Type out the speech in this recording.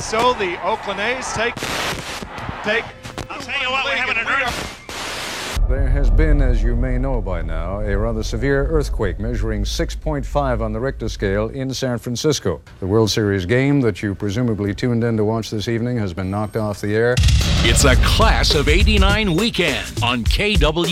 so the Oakland A's take. I'll tell you what, we're having an earth. There has been, as you may know by now, a rather severe earthquake measuring 6.5 on the Richter scale in San Francisco. The World Series game that you presumably tuned in to watch this evening has been knocked off the air. It's a Class of '89 weekend on KW.